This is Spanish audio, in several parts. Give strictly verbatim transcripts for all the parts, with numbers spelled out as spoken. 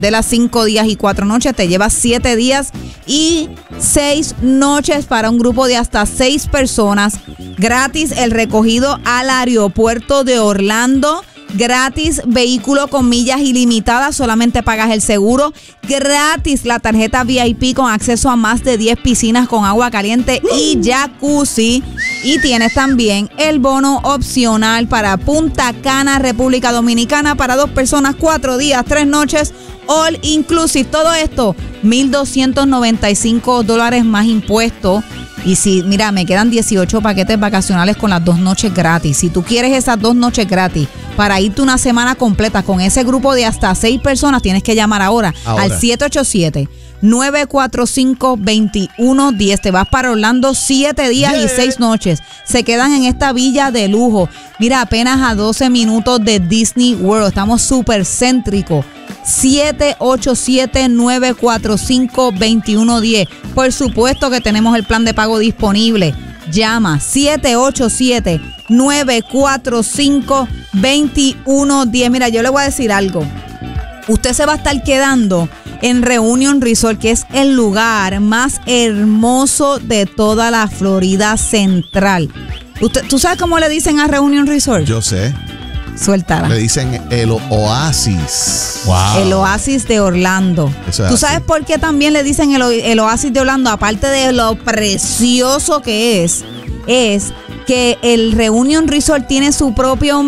de las cinco días y cuatro noches, te llevas siete días y seis noches para un grupo de hasta seis personas. Gratis el recogido al aeropuerto de Orlando. Gratis vehículo con millas ilimitadas, solamente pagas el seguro. Gratis la tarjeta V I P con acceso a más de diez piscinas con agua caliente y jacuzzi. Y tienes también el bono opcional para Punta Cana, República Dominicana, para dos personas, cuatro días, tres noches, all inclusive. Todo esto, mil doscientos noventa y cinco dólares más impuestos. Y si, mira, me quedan dieciocho paquetes vacacionales con las dos noches gratis. Si tú quieres esas dos noches gratis para irte una semana completa con ese grupo de hasta seis personas, tienes que llamar ahora, ahora. al siete ocho siete, nueve cuatro cinco, dos uno uno cero. Te vas para Orlando siete días yeah. y seis noches. Se quedan en esta villa de lujo. Mira, apenas a doce minutos de Disney World. Estamos súper céntricos. siete ocho siete, nueve cuatro cinco, dos uno uno cero. Por supuesto que tenemos el plan de pago disponible. Llama siete ocho siete, nueve cuatro cinco, dos uno uno cero. Mira, yo le voy a decir algo. Usted se va a estar quedando en Reunion Resort, que es el lugar más hermoso de toda la Florida Central. Usted, ¿tú sabes cómo le dicen a Reunion Resort? Yo sé. Suéltala. Le dicen el Oasis. Wow. El Oasis de Orlando. Eso es ¿Tú así. sabes por qué también le dicen el, el Oasis de Orlando? Aparte de lo precioso que es, es que el Reunion Resort tiene su propio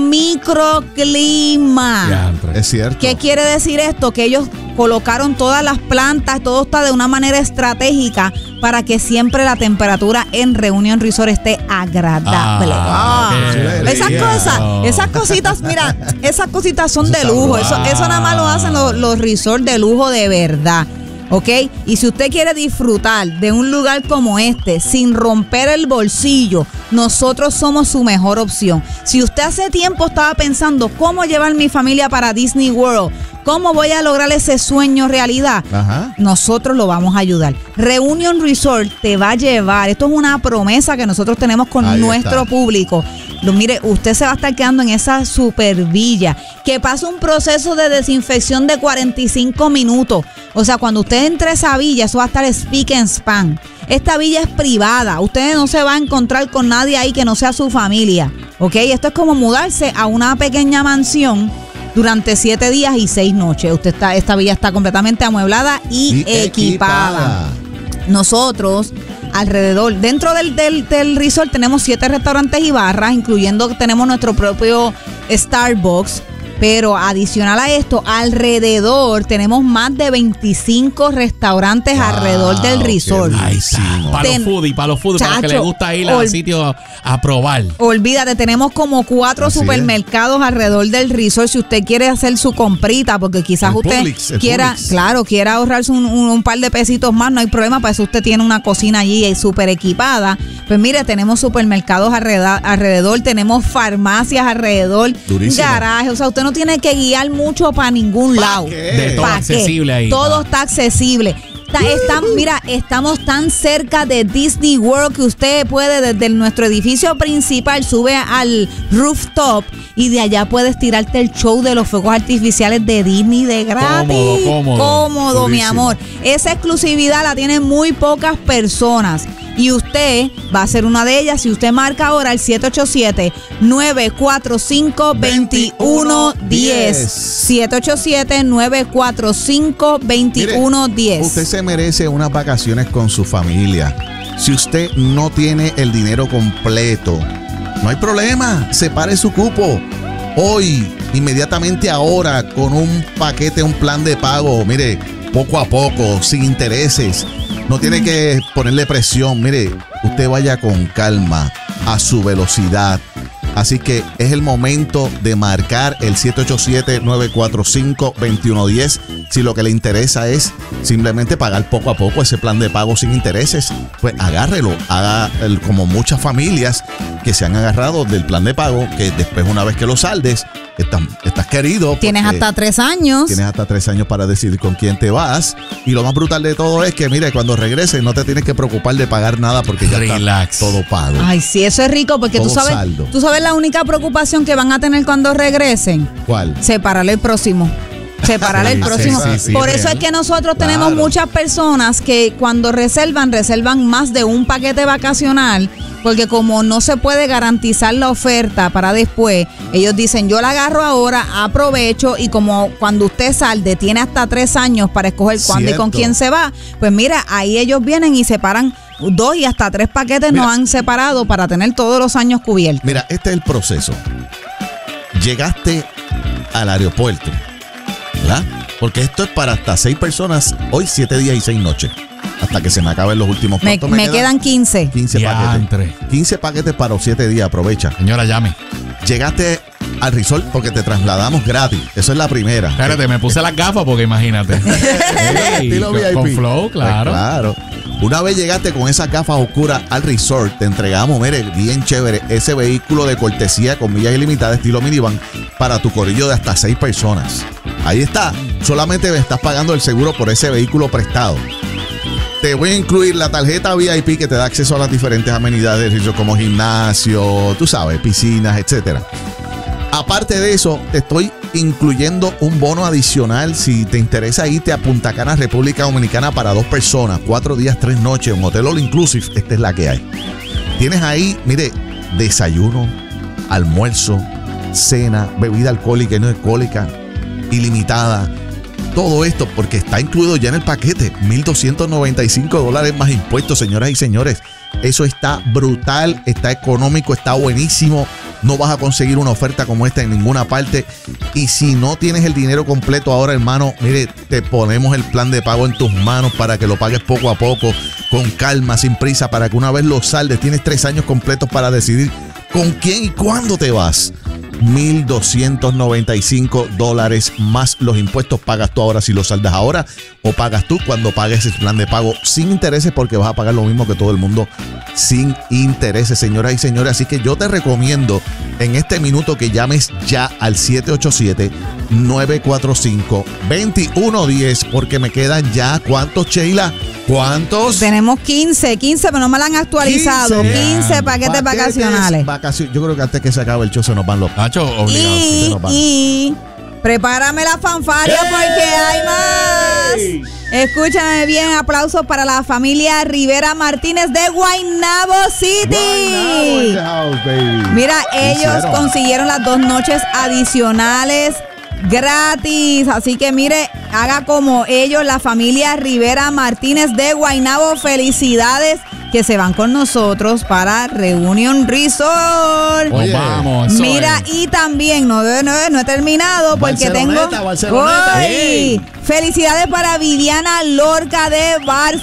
microclima. Ya, es cierto. ¿Qué quiere decir esto? Que ellos colocaron todas las plantas, todo está de una manera estratégica para que siempre la temperatura en Reunion Resort esté agradable. Ah, ah, esas cosas, esas cositas, mira, esas cositas son de lujo. Eso, eso nada más lo hacen los, los resorts de lujo de verdad. ¿Ok? Y si usted quiere disfrutar de un lugar como este sin romper el bolsillo, nosotros somos su mejor opción. Si usted hace tiempo estaba pensando cómo llevar mi familia para Disney World, cómo voy a lograr ese sueño realidad, Ajá. nosotros lo vamos a ayudar. Reunion Resort te va a llevar, esto es una promesa que nosotros tenemos con Ahí nuestro está. público. Lo, mire, usted se va a estar quedando en esa super villa que pasa un proceso de desinfección de cuarenta y cinco minutos. O sea, cuando usted entre a esa villa, eso va a estar speak and span. Esta villa es privada. Usted no se va a encontrar con nadie ahí que no sea su familia. ¿Ok? Esto es como mudarse a una pequeña mansión durante siete días y seis noches. Usted está, esta villa está completamente amueblada y, y equipada. equipada. Nosotros, alrededor, dentro del, del, del resort tenemos siete restaurantes y barras, incluyendo que tenemos nuestro propio Starbucks. Pero adicional a esto, alrededor tenemos más de veinticinco restaurantes wow, alrededor del resort. Ahí está. Para los foodies, para los foodies, para los que les gusta ir al sitio a, a probar. Olvídate, tenemos como cuatro Así supermercados es. alrededor del resort. Si usted quiere hacer su comprita, porque quizás el usted Publix, quiera, Publix. claro, quiera ahorrarse un, un, un par de pesitos más, no hay problema. Para eso usted tiene una cocina allí súper equipada. Pues mire, tenemos supermercados alrededor, alrededor, tenemos farmacias alrededor, Durísimo. garajes. O sea, usted no tiene que guiar mucho para ningún lado. De todo accesible ahí. Todo está accesible. Está, está, mira, estamos tan cerca de Disney World que usted puede desde nuestro edificio principal sube al rooftop y de allá puedes tirarte el show de los fuegos artificiales de Disney de gratis. Cómodo, cómodo. Cómodo, mi amor. Esa exclusividad la tienen muy pocas personas. Y usted va a ser una de ellas si usted marca ahora el siete ocho siete, nueve cuatro cinco, dos uno uno cero. siete ocho siete, nueve cuatro cinco, dos uno uno cero. Usted se merece unas vacaciones con su familia. Si usted no tiene el dinero completo, no hay problema. Separe su cupo. Hoy, inmediatamente ahora, con un paquete, un plan de pago. Mire, poco a poco, sin intereses. No tiene que ponerle presión. Mire, usted vaya con calma, a su velocidad. Así que es el momento de marcar el siete ocho siete, nueve cuatro cinco, dos uno uno cero. Si lo que le interesa es simplemente pagar poco a poco ese plan de pago sin intereses, pues agárrelo. Haga el, como muchas familias que se han agarrado del plan de pago, que después una vez que lo saldes, estás, estás querido. Tienes hasta tres años. Tienes hasta tres años para decidir con quién te vas. Y lo más brutal de todo es que, mire, cuando regreses no te tienes que preocupar de pagar nada porque ya Relax. está todo pago. Ay, sí, eso es rico porque todo tú sabes, tú sabes la única preocupación que van a tener cuando regresen. ¿Cuál? Separar el próximo. separar el Sí, próximo. sí, sí, sí, Por eso real. es que nosotros tenemos Claro. muchas personas que cuando reservan, reservan más de un paquete vacacional, porque como no se puede garantizar la oferta para después, ellos dicen, yo la agarro ahora, aprovecho, y como cuando usted salde, tiene hasta tres años para escoger cuándo y con Cierto. quién se va, pues mira, ahí ellos vienen y separan dos y hasta tres paquetes Mira. nos han separado para tener todos los años cubiertos. Mira, este es el proceso. Llegaste al aeropuerto, ¿verdad? Porque esto es para hasta seis personas, hoy siete días y seis noches. Hasta que se me acaben los últimos. Me, ¿Cuántos me quedan quince. quince Diantre. paquetes. quince paquetes para los siete días, aprovecha. Señora, llame. Llegaste al resort porque te trasladamos gratis. Eso es la primera. Espérate, me puse las gafas porque imagínate. Ey, Estilo con, V I P. con flow, claro. Pues claro. Una vez llegaste con esas gafas oscuras al resort, te entregamos, mire, bien chévere, ese vehículo de cortesía con millas ilimitadas estilo minivan para tu corillo de hasta seis personas. Ahí está. Solamente estás pagando el seguro por ese vehículo prestado. Te voy a incluir la tarjeta V I P que te da acceso a las diferentes amenidades del resort como gimnasio, tú sabes, piscinas, etcétera. Aparte de eso, te estoy incluyendo un bono adicional si te interesa irte a Punta Cana, República Dominicana para dos personas, cuatro días, tres noches, un hotel all inclusive. Esta es la que hay. Tienes ahí, mire, desayuno, almuerzo, cena, bebida alcohólica y no alcohólica, ilimitada. Todo esto porque está incluido ya en el paquete. mil doscientos noventa y cinco dólares más impuestos, señoras y señores. Eso está brutal, está económico, está buenísimo. No vas a conseguir una oferta como esta en ninguna parte. Y si no tienes el dinero completo ahora, hermano, mire, te ponemos el plan de pago en tus manos para que lo pagues poco a poco, con calma, sin prisa, para que una vez lo saldes, tienes tres años completos para decidir con quién y cuándo te vas. mil doscientos noventa y cinco dólares más los impuestos. Pagas tú ahora si lo saldas ahora, o pagas tú cuando pagues el plan de pago sin intereses, porque vas a pagar lo mismo que todo el mundo sin intereses, señoras y señores. Así que yo te recomiendo en este minuto que llames ya al siete ocho siete, nueve cuatro cinco, dos uno uno cero, porque me quedan ya, ¿cuántos, Sheila? ¿Cuántos? Tenemos quince, quince, pero no me la han actualizado. quince. quince paquetes vacacionales. Vacacio- Yo creo que antes que se acabe el show se nos van los... Nacho, obligado. sí, Y, se nos van. y prepárame la fanfarria porque hay más. Escúchame bien, aplausos para la familia Rivera Martínez de Guaynabo City. Guaynabo in the house, baby. Mira, ¿Qué ellos hicieron? consiguieron las dos noches adicionales gratis. Así que mire, haga como ellos, la familia Rivera Martínez de Guaynabo. Felicidades que se van con nosotros para Reunion Resort. Nos Oye, vamos. eso Mira, es. y también, no, no, no he terminado porque Barceloneta, tengo... Barceloneta, ¡Ay! hey. Felicidades para Viviana Lorca de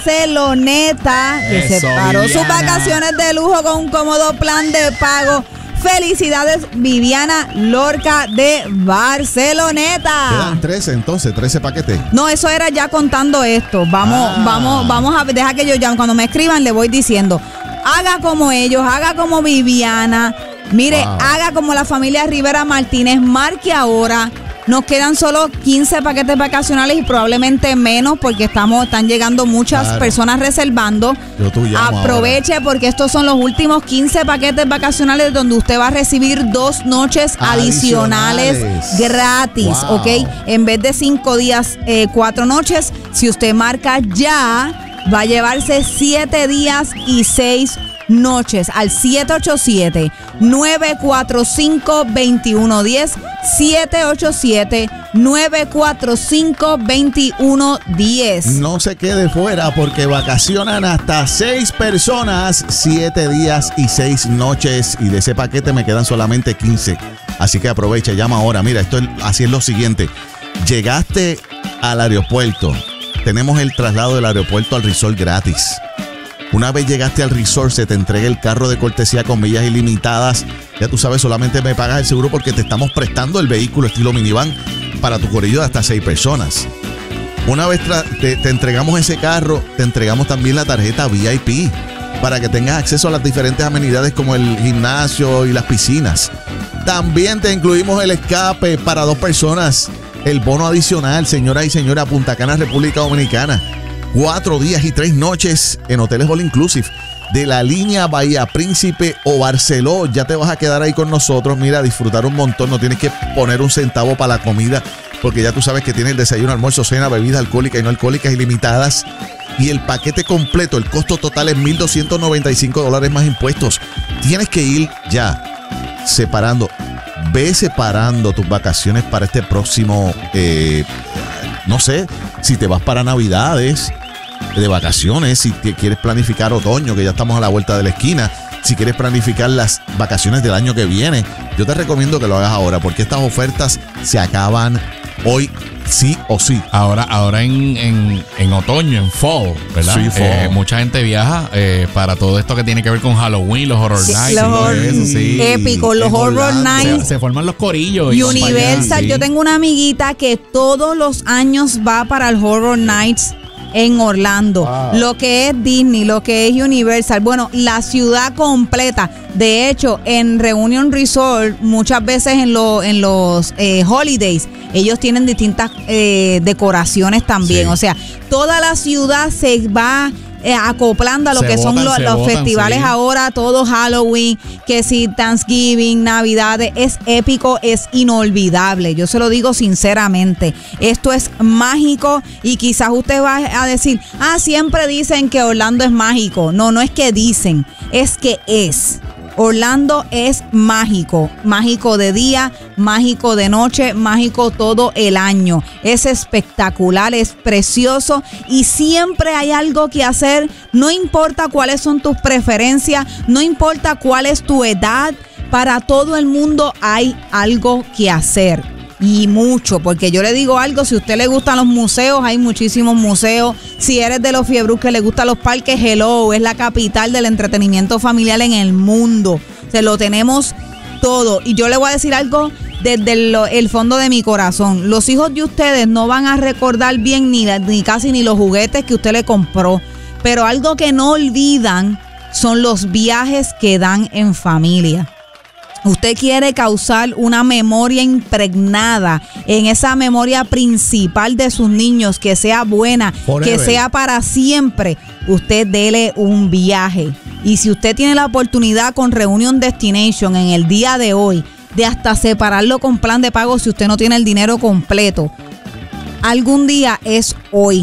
Barceloneta, que Eso, separó sus Viviana. vacaciones de lujo con un cómodo plan de pago. Felicidades, Viviana Lorca de Barceloneta. Quedan trece entonces, trece paquetes. No, eso era ya contando esto. Vamos, Ah. vamos, vamos a dejar que yo llame. Cuando me escriban, le voy diciendo. Haga como ellos, haga como Viviana. Mire, Wow. haga como la familia Rivera Martínez. Marque ahora. Nos quedan solo quince paquetes vacacionales y probablemente menos porque estamos, están llegando muchas Claro. personas reservando. Yo tú llamo Aproveche porque estos son los últimos quince paquetes vacacionales donde usted va a recibir dos noches adicionales, Adicionales. gratis, Wow. ¿ok? En vez de cinco días, eh, cuatro noches, si usted marca ya, va a llevarse siete días y seis noches al siete ocho siete, nueve cuatro cinco, dos uno uno cero, siete ocho siete, nueve cuatro cinco, dos uno uno cero. No se quede fuera porque vacacionan hasta seis personas, siete días y seis noches. Y de ese paquete me quedan solamente quince. Así que aprovecha, llama ahora. Mira, esto es, así es lo siguiente. Llegaste al aeropuerto. Tenemos el traslado del aeropuerto al resort gratis. Una vez llegaste al resort, se te entrega el carro de cortesía con millas ilimitadas. Ya tú sabes, solamente me pagas el seguro porque te estamos prestando el vehículo estilo minivan para tu corillo de hasta seis personas. Una vez tra- te, te entregamos ese carro, te entregamos también la tarjeta V I P para que tengas acceso a las diferentes amenidades como el gimnasio y las piscinas. También te incluimos el escape para dos personas, el bono adicional, señoras y señores, a Punta Cana, República Dominicana. Cuatro días y tres noches en hoteles all inclusive de la línea Bahía Príncipe o Barceló. Ya te vas a quedar ahí con nosotros. Mira, a disfrutar un montón. No tienes que poner un centavo para la comida. porque ya tú sabes que tiene el desayuno, almuerzo, cena, bebidas alcohólicas y no alcohólicas ilimitadas. Y el paquete completo, el costo total es mil doscientos noventa y cinco dólares más impuestos. Tienes que ir ya separando. Ve separando tus vacaciones para este próximo, eh, no sé, si te vas para Navidades de vacaciones, si te quieres planificar otoño, que ya estamos a la vuelta de la esquina, si quieres planificar las vacaciones del año que viene, yo te recomiendo que lo hagas ahora, porque estas ofertas se acaban hoy. Sí o sí. Ahora, ahora en, en, en otoño, en fall, ¿verdad? Sí, fall. Eh, mucha gente viaja eh, para todo esto que tiene que ver con Halloween, los horror Sí, nights. los y todo horror- eso, sí. épicos, los En horror Orlando. nights. Se, se forman los corillos. y van para allá, Universal, sí. yo tengo una amiguita que todos los años va para el Horror Nights en Orlando. Wow. Lo que es Disney, lo que es Universal. Bueno, la ciudad completa. De hecho, en Reunion Resort, muchas veces en, lo, en los eh, holidays, ellos tienen distintas eh, decoraciones también. Sí. O sea, toda la ciudad se va eh, acoplando a lo Se que son botan, lo- se los botan, festivales sí. ahora, todo Halloween, que si Thanksgiving, Navidades, es épico, es inolvidable. Yo se lo digo sinceramente. Esto es mágico y quizás usted va a decir, ah, siempre dicen que Orlando es mágico. No, no es que dicen, es que es. Orlando es mágico, mágico de día, mágico de noche, mágico todo el año. Es espectacular, es precioso y siempre hay algo que hacer. No importa cuáles son tus preferencias, no importa cuál es tu edad, para todo el mundo hay algo que hacer. Y mucho, porque yo le digo algo, si a usted le gustan los museos, hay muchísimos museos. Si eres de los fiebrus que le gustan los parques, hello, es la capital del entretenimiento familiar en el mundo. Se lo tenemos todo. Y yo le voy a decir algo desde el, el fondo de mi corazón. Los hijos de ustedes no van a recordar bien ni, ni casi ni los juguetes que usted le compró. Pero algo que no olvidan son los viajes que dan en familia. Usted quiere causar una memoria impregnada en esa memoria principal de sus niños, que sea buena, Forever. que sea para siempre. Usted dele un viaje. Y si usted tiene la oportunidad con Reunion Destination en el día de hoy, de hasta separarlo con plan de pago si usted no tiene el dinero completo, algún día es hoy.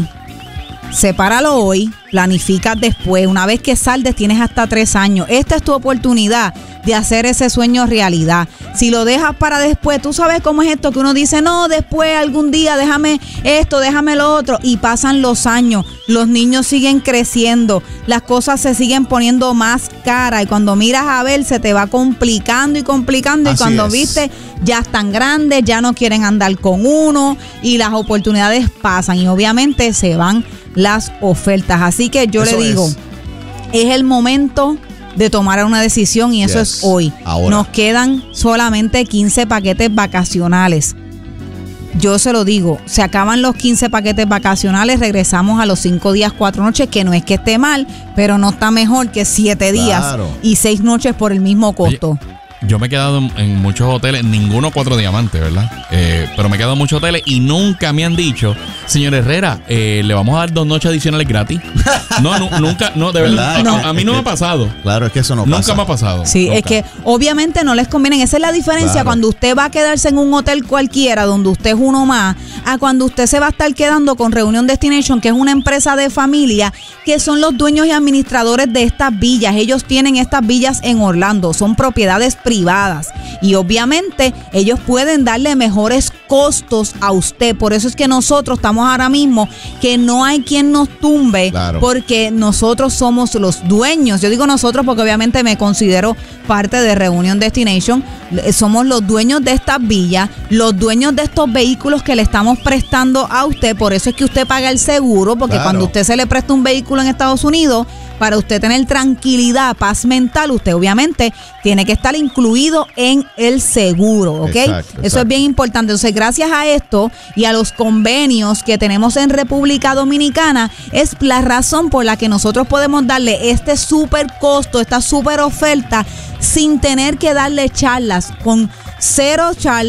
Sepáralo hoy, planifica después. Una vez que saldes tienes hasta tres años. Esta es tu oportunidad de hacer ese sueño realidad. Si lo dejas para después, tú sabes cómo es esto, que uno dice, no, después, algún día, déjame esto, déjame lo otro. Y pasan los años, los niños siguen creciendo, las cosas se siguen poniendo más caras. Y cuando miras a ver, se te va complicando y complicando. Así y cuando es. viste, ya están grandes, ya no quieren andar con uno. Y las oportunidades pasan. Y obviamente se van las ofertas. Así que yo Eso le digo, es. es el momento de tomar una decisión y eso Yes. es hoy. Ahora. Nos quedan solamente quince paquetes vacacionales. Yo se lo digo, se acaban los quince paquetes vacacionales, regresamos a los cinco días, cuatro noches, que no es que esté mal, pero no está mejor que siete días Claro. y seis noches por el mismo costo. Oye, yo me he quedado en, en muchos hoteles, ninguno cuatro diamantes, ¿verdad? Eh, pero me he quedado en muchos hoteles y nunca me han dicho, señor Herrera, eh, le vamos a dar dos noches adicionales gratis. No, nu- nunca, no, de verdad. ¿Verdad? A, a mí no me ha pasado. Claro, es que eso no Nunca pasa. me ha pasado. Sí, Nunca. es que obviamente no les conviene. Esa es la diferencia Claro. cuando usted va a quedarse en un hotel cualquiera donde usted es uno más, a cuando usted se va a estar quedando con Reunion Destination, que es una empresa de familia, que son los dueños y administradores de estas villas. Ellos tienen estas villas en Orlando, son propiedades privadas y obviamente ellos pueden darle mejores costos a usted. Por eso es que nosotros estamos ahora mismo que no hay quien nos tumbe, Claro. porque nosotros somos los dueños. Yo digo nosotros porque obviamente me considero parte de Reunion Destination. Eh, Somos los dueños de estas villas, los dueños de estos vehículos que le estamos prestando a usted. Por eso es que usted paga el seguro, porque Claro. cuando usted se le presta un vehículo en Estados Unidos, para usted tener tranquilidad, paz mental, usted obviamente tiene que estar incluido en el seguro, ¿ok? Exacto, Eso exacto. es bien importante. Entonces, gracias a esto y a los convenios que tenemos en República Dominicana, es la razón por la que nosotros podemos darle este súper costo, esta súper oferta, sin tener que darle charlas, con cero charlas,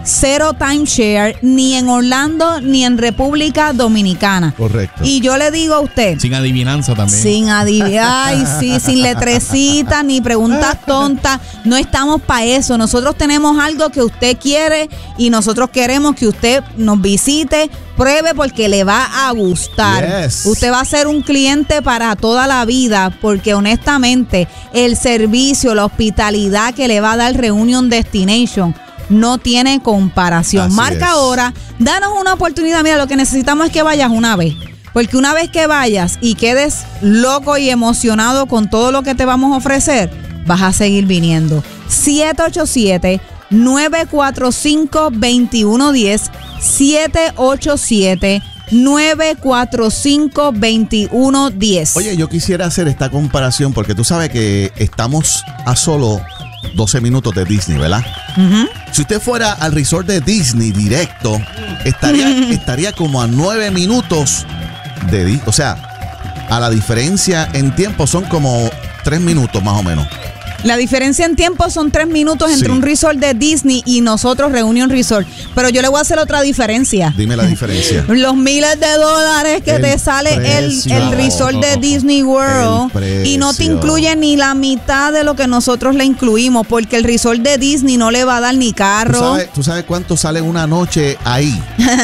cero timeshare, ni en Orlando ni en República Dominicana. Correcto. Y yo le digo a usted, Sin adivinanza también. sin adivinar, ay, sí, sin letrecita ni preguntas tontas, no estamos para eso. Nosotros tenemos algo que usted quiere y nosotros queremos que usted nos visite, pruebe porque le va a gustar. Yes. Usted va a ser un cliente para toda la vida porque honestamente el servicio, la hospitalidad que le va a dar Reunion Destination no tiene comparación. Así Marca es. ahora, danos una oportunidad. Mira, lo que necesitamos es que vayas una vez. Porque una vez que vayas y quedes loco y emocionado con todo lo que te vamos a ofrecer, vas a seguir viniendo. siete ocho siete, nueve cuatro cinco, dos uno uno cero. siete ocho siete, nueve cuatro cinco, dos uno uno cero. Oye, yo quisiera hacer esta comparación porque tú sabes que estamos a solo doce minutos de Disney, ¿verdad? Ujú. Si usted fuera al resort de Disney directo, estaría, estaría como a nueve minutos de Disney. O sea, a la diferencia en tiempo son como tres minutos más o menos. La diferencia en tiempo son tres minutos entre Sí. un resort de Disney y nosotros Reunion Resort. Pero yo le voy a hacer otra diferencia. Dime la diferencia. Los miles de dólares que El te sale el, precio. el resort de Disney World El y no te precio. incluye ni la mitad de lo que nosotros le incluimos porque el resort de Disney no le va a dar ni ¿Tú carro. sabes, ¿Tú sabes cuánto sale una noche ahí?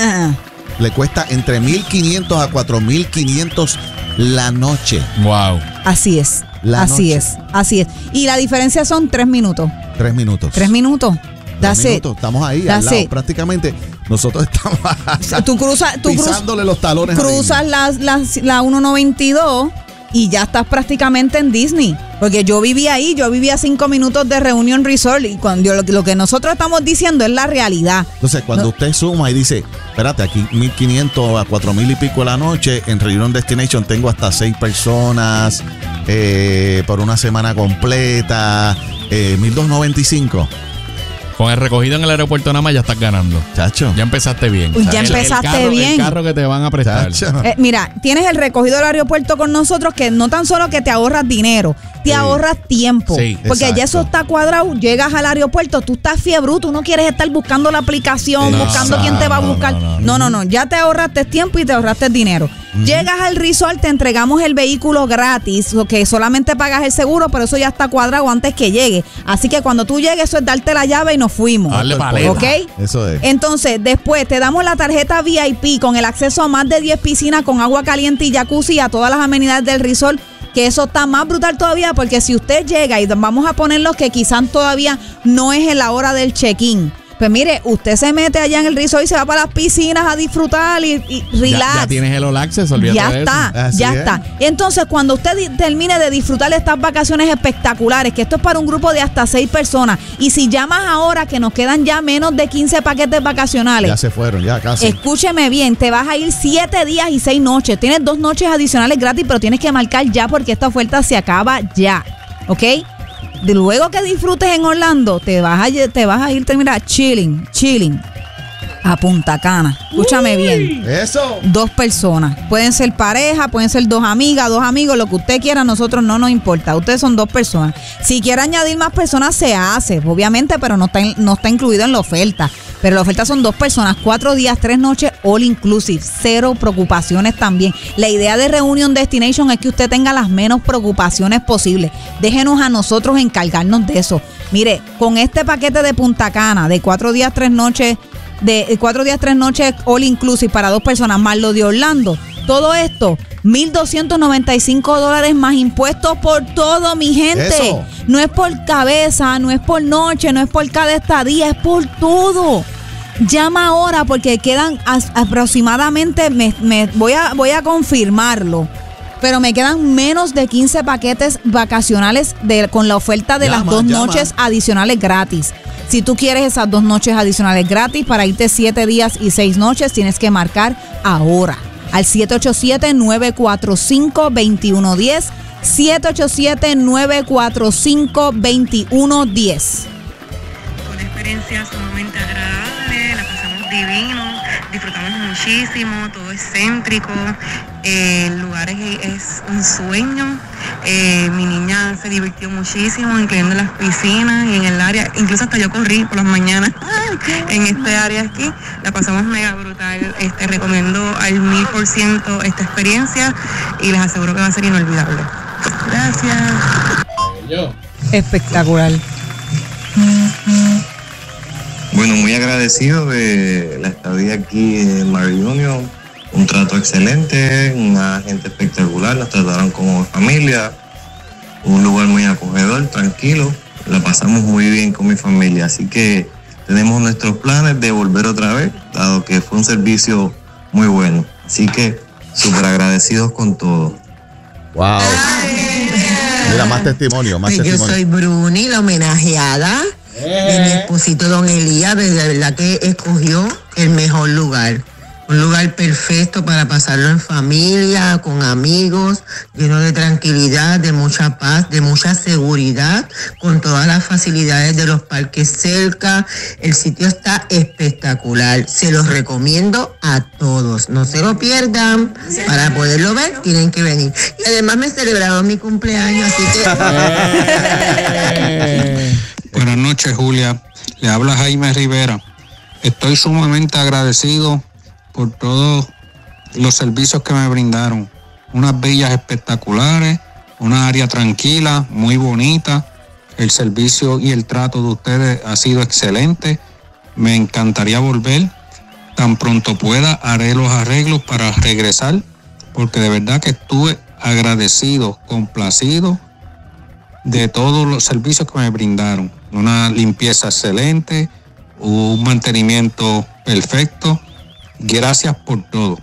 Le cuesta entre mil quinientos a cuatro mil quinientos la noche. Wow. Así es, La así noche. es, así es. Y la diferencia son tres minutos. Tres minutos. Tres minutos. Tres That's it. minutos. Estamos ahí That's al lado. it. Prácticamente nosotros estamos Tú cruzas, tú cruzas, pisándole los talones a cruzas Disney. las- las- la ciento noventa y dos y ya estás prácticamente en Disney. Porque yo viví ahí, yo viví a cinco minutos de Reunion Resort y cuando yo- lo, que- lo que nosotros estamos diciendo es la realidad. Entonces, cuando No. usted suma y dice, espérate, aquí mil quinientos a cuatro mil y pico la noche, en Reunion Destination tengo hasta seis personas eh, por una semana completa, eh, mil doscientos noventa y cinco. Con el recogido en el aeropuerto nada más ya estás ganando. Chacho. Ya empezaste bien. Uy, ya El- el empezaste carro- bien. El carro que te van a prestar. Chacho. Eh, mira, tienes el recogido del aeropuerto con nosotros que no tan solo que te ahorras dinero, te Sí. ahorras tiempo. Sí, porque exacto. ya eso está cuadrado, llegas al aeropuerto, tú estás fiebre, tú no quieres estar buscando la aplicación, No, buscando quién te va a no, buscar. no, No, no, no, no, ya te ahorraste tiempo y te ahorraste dinero. Llegas al resort, te entregamos el vehículo gratis, o que solamente pagas el seguro, pero eso ya está cuadrado antes que llegue. Así que cuando tú llegues, eso es darte la llave y nos fuimos. Dale paleta. ¿Ok? Eso es. Entonces, después te damos la tarjeta V I P con el acceso a más de diez piscinas con agua caliente y jacuzzi y a todas las amenidades del resort, que eso está más brutal todavía porque si usted llega y vamos a poner los que quizás todavía no es en la hora del check-in, pues mire, usted se mete allá en el resort y se va para las piscinas a disfrutar y, y relax. Ya, ya tienes el All Access, olvídate Ya de está, eso. Así ya es. está. Entonces, cuando usted di- termine de disfrutar de estas vacaciones espectaculares, que esto es para un grupo de hasta seis personas, y si llamas ahora que nos quedan ya menos de quince paquetes vacacionales, Ya se fueron, ya casi. escúcheme bien, te vas a ir siete días y seis noches. Tienes dos noches adicionales gratis, pero tienes que marcar ya porque esta oferta se acaba ya, ¿ok? De luego que disfrutes en Orlando, te vas a, te vas a ir, mira, chilling, chilling, a Punta Cana. Escúchame bien. Eso. Dos personas. Pueden ser pareja, pueden ser dos amigas, dos amigos, lo que usted quiera, a nosotros no nos importa. Ustedes son dos personas. Si quiere añadir más personas, se hace, obviamente, pero no está, in- no está incluido en la oferta. Pero la oferta son dos personas, cuatro días, tres noches, all inclusive. Cero preocupaciones también. La idea de Reunion Destination es que usted tenga las menos preocupaciones posibles. Déjenos a nosotros encargarnos de eso. Mire, con este paquete de Punta Cana, de cuatro días, tres noches, de cuatro días, tres noches, all inclusive para dos personas, más lo de Orlando. Todo esto, mil doscientos noventa y cinco dólares más impuestos por todo, mi gente. Eso. No es por cabeza, no es por noche, no es por cada estadía, es por todo. Llama ahora porque quedan as- aproximadamente, me, me- voy, a, voy a confirmarlo, pero me quedan menos de quince paquetes vacacionales de, con la oferta de las Llama, dos llama. noches adicionales gratis. Si tú quieres esas dos noches adicionales gratis para irte siete días y seis noches, tienes que marcar ahora al siete ocho siete, nueve cuatro cinco, dos uno uno cero, siete ocho siete, nueve cuatro cinco, dos uno uno cero. Fue una experiencia sumamente agradable, la pasamos divino, disfrutamos muchísimo, todo es céntrico Eh, el lugar es, es un sueño. Eh, mi niña se divirtió muchísimo, incluyendo las piscinas y en el área. Incluso hasta yo corrí por las mañanas en este área aquí. La pasamos mega brutal. Este, recomiendo al mil por ciento esta experiencia y les aseguro que va a ser inolvidable. Gracias. Espectacular. Bueno, muy agradecido de la estadía aquí en Mar Union. Un trato excelente, una gente espectacular, nos trataron como familia, un lugar muy acogedor, tranquilo, la pasamos muy bien con mi familia, así que tenemos nuestros planes de volver otra vez, dado que fue un servicio muy bueno, así que súper agradecidos con todo. Wow. Mira, más testimonio, más Pues yo testimonio. soy Bruni, la homenajeada de mi esposito Don Elías, de verdad que escogió el mejor lugar. Un lugar perfecto para pasarlo en familia, con amigos, lleno de tranquilidad, de mucha paz, de mucha seguridad, con todas las facilidades de los parques cerca. El sitio está espectacular. Se los recomiendo a todos. No se lo pierdan. Para poderlo ver, tienen que venir. Y además me celebraron mi cumpleaños, así que... Buenas noches, Julia. Le habla Jaime Rivera. Estoy sumamente agradecido por todos los servicios que me brindaron. Unas villas espectaculares, una área tranquila, muy bonita. El servicio y el trato de ustedes ha sido excelente. Me encantaría volver. Tan pronto pueda, haré los arreglos para regresar, porque de verdad que estuve agradecido, complacido de todos los servicios que me brindaron. Una limpieza excelente, un mantenimiento perfecto. Gracias por todo.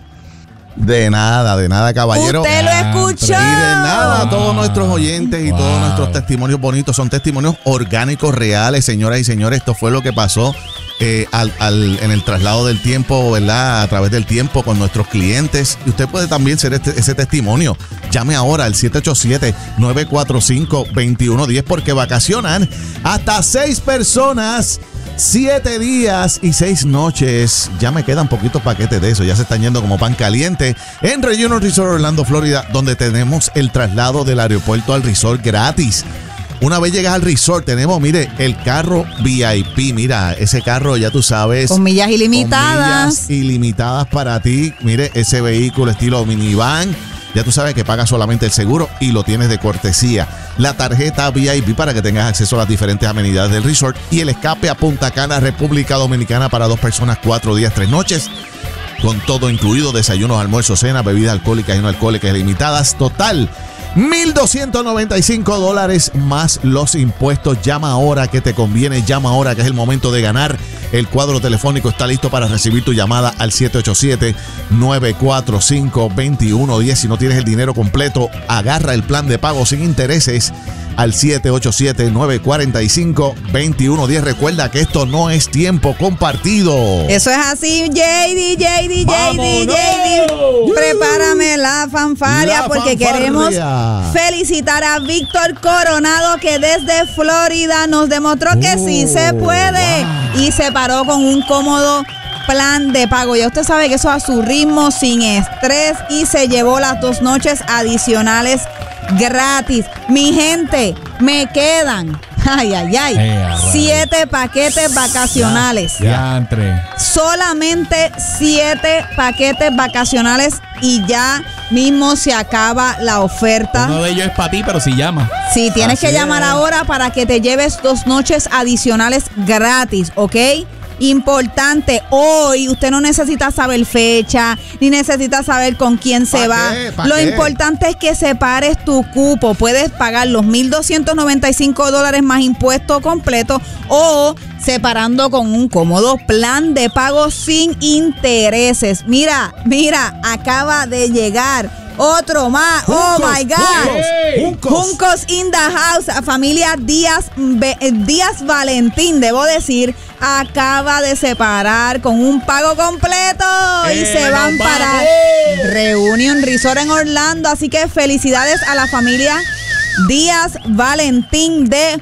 De nada, de nada, caballero. Usted lo escuchó. Y de nada, a todos nuestros oyentes y Wow. todos nuestros testimonios bonitos son testimonios orgánicos, reales, señoras y señores. Esto fue lo que pasó eh, al, al, en el traslado del tiempo, ¿verdad? A través del tiempo con nuestros clientes. Y usted puede también ser este, ese testimonio. Llame ahora al siete ocho siete, nueve cuatro cinco, dos uno uno cero porque vacacionan hasta seis personas. Siete días y seis noches. Ya me quedan poquitos paquetes de eso. Ya se están yendo como pan caliente en Reunion Resort Orlando, Florida, donde tenemos el traslado del aeropuerto al resort gratis. Una vez llegas al resort, tenemos, mire, el carro V I P. Mira, ese carro, ya tú sabes. Con millas ilimitadas. Con millas ilimitadas para ti. Mire, ese vehículo estilo minivan. Ya tú sabes que pagas solamente el seguro y lo tienes de cortesía. La tarjeta V I P para que tengas acceso a las diferentes amenidades del resort y el escape a Punta Cana, República Dominicana para dos personas, cuatro días, tres noches. Con todo incluido, desayunos, almuerzos, cenas, bebidas alcohólicas y no alcohólicas limitadas. Total, mil doscientos noventa y cinco dólares más los impuestos. Llama ahora que te conviene, llama ahora que es el momento de ganar. El cuadro telefónico está listo para recibir tu llamada al siete ocho siete, nueve cuatro cinco, dos uno uno cero. Si no tienes el dinero completo, agarra el plan de pago sin intereses al siete ocho siete, nueve cuatro cinco, dos uno uno cero. Recuerda que esto no es tiempo compartido. Eso es así, J D, J D, J D, J D. Prepárame la fanfarria La porque fanfarria. queremos felicitar a Víctor Coronado, que desde Florida nos demostró que sí se puede. wow. Y se paró con un cómodo plan de pago. Ya usted sabe que eso a su ritmo, sin estrés, y se llevó las dos noches adicionales gratis. Mi gente, me quedan, ay, ay, ay, Eh, a rayos. siete paquetes vacacionales. Diantre. Solamente siete paquetes vacacionales y ya mismo se acaba la oferta. Uno de ellos es para ti, pero si llama. Sí, tienes Así que llamar es. ahora para que te lleves dos noches adicionales gratis, ¿ok? Importante, hoy usted no necesita saber fecha, ni necesita saber con quién se ¿Pa va. qué? ¿Pa Lo qué? importante es que separes tu cupo. Puedes pagar los mil doscientos noventa y cinco dólares más impuesto completo o separando con un cómodo plan de pago sin intereses. Mira, mira, acaba de llegar otro más. Oh Juncos, my God. Juncos, Juncos in the house. A familia Díaz, Be- Díaz Valentín, debo decir, acaba de separar con un pago completo y ¡Eh, se van nos para vamos! Reunion Resort en Orlando. Así que felicidades a la familia Díaz Valentín de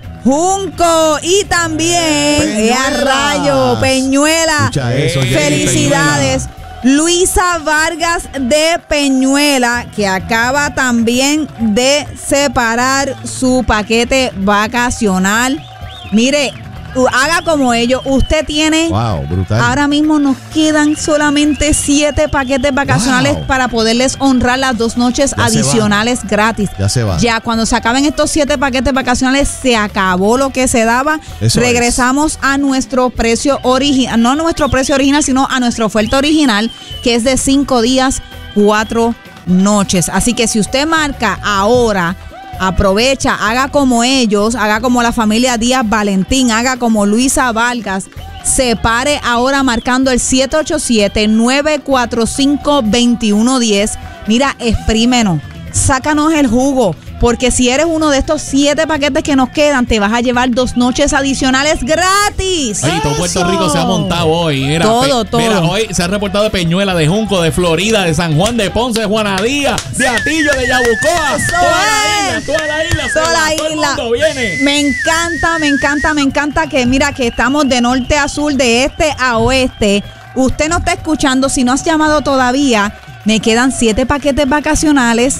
Junco y también eh, a Peñuelas. Rayo Peñuela. Escucha eso, Jenny, Felicidades. Luisa Vargas de Peñuela, que acaba también de separar su paquete vacacional. Mire, haga como ellos. Usted tiene... Wow, brutal. Ahora mismo nos quedan solamente siete paquetes vacacionales Wow. para poderles honrar las dos noches Ya adicionales gratis. Ya se va. Ya cuando se acaben estos siete paquetes vacacionales, se acabó lo que se daba. Eso Regresamos es. a nuestro precio original, no a nuestro precio original, sino a nuestra oferta original, que es de cinco días, cuatro noches. Así que si usted marca ahora, aprovecha, haga como ellos, haga como la familia Díaz Valentín, haga como Luisa Vargas, se pare ahora marcando el siete ocho siete, nueve cuatro cinco, dos uno uno cero. Mira, exprímenos, sácanos el jugo, porque si eres uno de estos siete paquetes que nos quedan, te vas a llevar dos noches adicionales gratis. Oye, todo Puerto Rico se ha montado hoy. Mira, Todo, pe- todo. Mira, hoy se ha reportado de Peñuela, de Junco, de Florida, de San Juan, de Ponce, de Juanadía, de Atillo, de Yabucoa. Eso Toda la es. isla, toda la isla. se Toda va, la todo el isla. mundo viene. Me encanta, me encanta, me encanta que mira que estamos de norte a sur, de este a oeste. Usted no está escuchando, si no has llamado todavía, me quedan siete paquetes vacacionales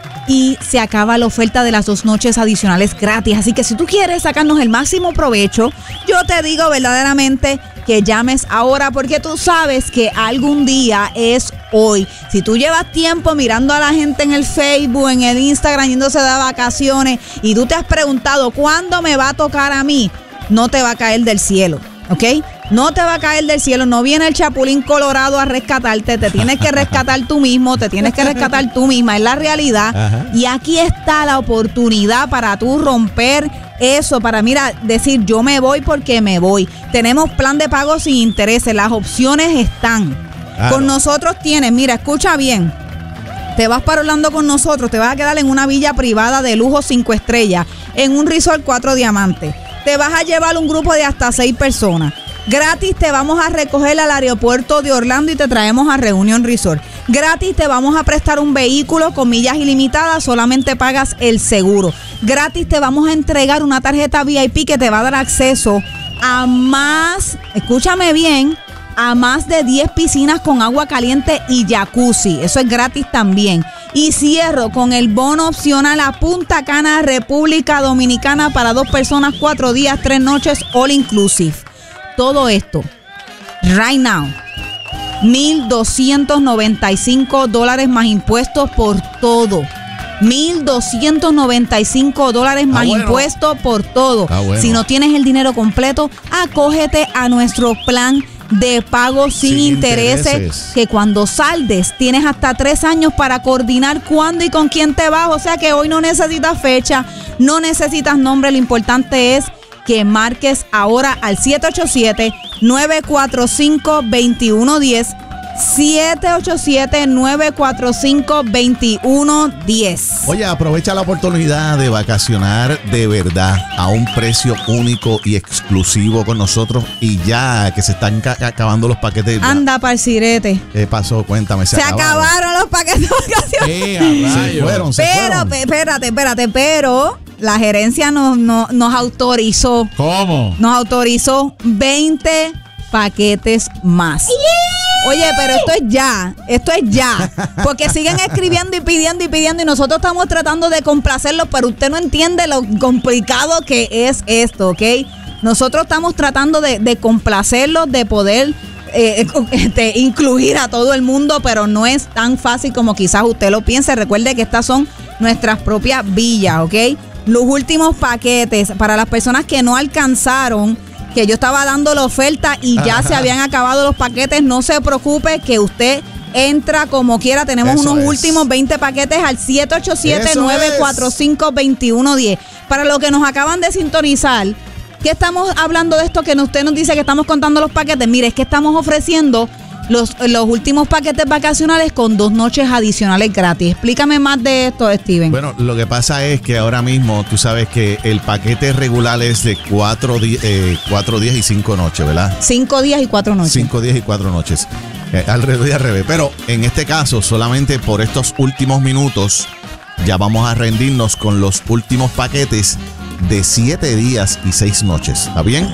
y se acaba la oferta de las dos noches adicionales gratis. Así que si tú quieres sacarnos el máximo provecho, yo te digo verdaderamente que llames ahora, porque tú sabes que algún día es hoy. Si tú llevas tiempo mirando a la gente en el Facebook, en el Instagram, yéndose de vacaciones, y tú te has preguntado ¿cuándo me va a tocar a mí? No te va a caer del cielo, ¿ok? No te va a caer del cielo, no viene el Chapulín Colorado a rescatarte, te tienes que rescatar tú mismo, te tienes que rescatar tú misma, es la realidad. Ajá. Y aquí está la oportunidad para tú romper eso, para, mira, decir yo me voy porque me voy. Tenemos plan de pago sin intereses, las opciones están. Claro. Con nosotros tienes, mira, escucha bien. Te vas para Orlando con nosotros, te vas a quedar en una villa privada de lujo cinco estrellas, en un resort cuatro diamantes. Te vas a llevar un grupo de hasta seis personas. Gratis te vamos a recoger al aeropuerto de Orlando y te traemos a Reunion Resort. Gratis te vamos a prestar un vehículo con millas ilimitadas, solamente pagas el seguro. Gratis te vamos a entregar una tarjeta V I P que te va a dar acceso a más, escúchame bien, a más de diez piscinas con agua caliente y jacuzzi. Eso es gratis también. Y cierro con el bono opcional a Punta Cana, República Dominicana, para dos personas, cuatro días, tres noches, all inclusive. Todo esto, right now, mil doscientos noventa y cinco dólares más impuestos por todo. mil doscientos noventa y cinco dólares más bueno. impuestos por todo. Está bueno. Si no tienes el dinero completo, acógete a nuestro plan de pago sin, Sin intereses, intereses. que cuando saldes tienes hasta tres años para coordinar cuándo y con quién te vas. O sea que hoy no necesitas fecha, no necesitas nombre, lo importante es que marques ahora al siete ocho siete, nueve cuatro cinco, dos uno uno cero, siete ocho siete, nueve cuatro cinco, dos uno uno cero. Oye, aprovecha la oportunidad de vacacionar de verdad a un precio único y exclusivo con nosotros, y ya que se están ca- acabando los paquetes. Anda para el sirete. ¿Qué pasó? Cuéntame. Se, Se acabaron los paquetes de vacaciones. Eh, a Se rayos. fueron, se Pero, fueron. pe- espérate, espérate, pero la gerencia nos, nos, nos autorizó, ¿Cómo? nos autorizó veinte paquetes más. Oye, pero esto es ya, esto es ya, porque siguen escribiendo y pidiendo y pidiendo y nosotros estamos tratando de complacerlos, pero usted no entiende lo complicado que es esto, ¿ok? Nosotros estamos tratando de, de complacerlos, de poder eh, este, incluir a todo el mundo, pero no es tan fácil como quizás usted lo piense. Recuerde que estas son nuestras propias villas, ¿ok? Los últimos paquetes para las personas que no alcanzaron, que yo estaba dando la oferta y ya se habían acabado los paquetes, no se preocupe que usted entra como quiera. Tenemos Eso unos es. últimos veinte paquetes al siete ocho siete, Eso nueve cuatro cinco, dos uno uno cero. Para los que nos acaban de sintonizar, ¿qué estamos hablando de esto que usted nos dice que estamos contando los paquetes? Mire, es que estamos ofreciendo los, los últimos paquetes vacacionales con dos noches adicionales gratis. Explícame más de esto, Steven. Bueno, lo que pasa es que ahora mismo tú sabes que el paquete regular es de cuatro, di- eh, cuatro días y cinco noches, ¿verdad? Cinco días y cuatro noches. Cinco días y cuatro noches. Eh, alrededor y al revés. Pero en este caso, solamente por estos últimos minutos, ya vamos a rendirnos con los últimos paquetes de siete días y seis noches. ¿Está bien?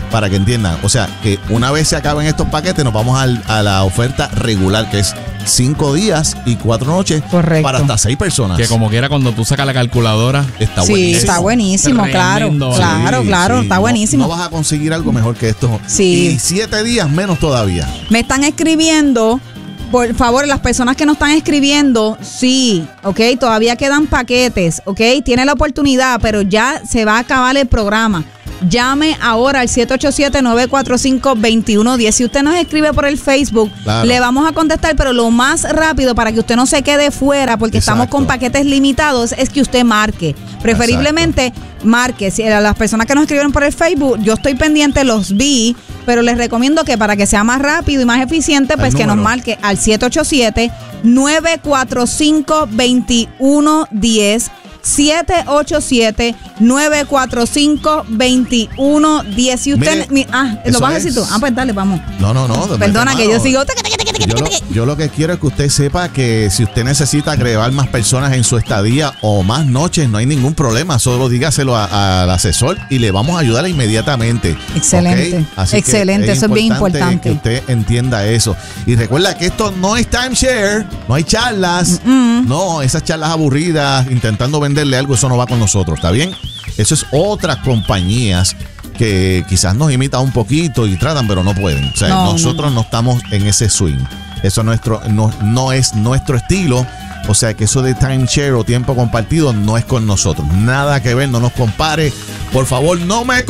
para que entiendan. O sea, que una vez se acaben estos paquetes, nos vamos al, a la oferta regular, que es cinco días y cuatro noches. Correcto. Para hasta seis personas. Que como quiera, cuando tú sacas la calculadora, está sí, buenísimo. está buenísimo, claro. Tremendo. Claro, Sí, claro, sí. está No- buenísimo. No, vas a conseguir algo mejor que esto. Sí. Y siete días menos todavía. Me están escribiendo, por favor, las personas que nos están escribiendo, sí, ok, todavía quedan paquetes, ok, tiene la oportunidad, pero ya se va a acabar el programa. Llame ahora al siete ocho siete, nueve cuatro cinco, dos uno uno cero. Si usted nos escribe por el Facebook, Claro. le vamos a contestar, pero lo más rápido para que usted no se quede fuera, porque Exacto. estamos con paquetes limitados, es que usted marque. Preferiblemente marque. Si a las personas que nos escribieron por el Facebook, yo estoy pendiente, los vi, pero les recomiendo que para que sea más rápido y más eficiente, pues que nos número. marque al siete ocho siete, nueve cuatro cinco, dos uno uno cero. siete ocho siete, nueve cuatro cinco, dos uno uno cero. Si usted... Mire, mi- ah, ¿lo eso vas a es. decir tú? Ah, pues dale, vamos. No, no, no. de Perdona mete que yo mano. sigo... Yo lo, yo lo que quiero es que usted sepa que si usted necesita agregar más personas en su estadía o más noches, no hay ningún problema. Solo dígaselo a- a- al asesor y le vamos a ayudar inmediatamente. Excelente, ¿Ok? Así que excelente, eso es bien importante. Que usted entienda eso. Y recuerda que esto no es timeshare, no hay charlas. Mm-mm. No, esas charlas aburridas, intentando venderle algo, eso no va con nosotros, ¿está bien? Eso es otras compañías que quizás nos imitan un poquito y tratan, pero no pueden. O sea, No, nosotros no, no, no. estamos en ese swing. Eso nuestro, no, no es nuestro estilo. O sea, que eso de timeshare o tiempo compartido no es con nosotros. Nada que ver, no nos compare. Por favor, no me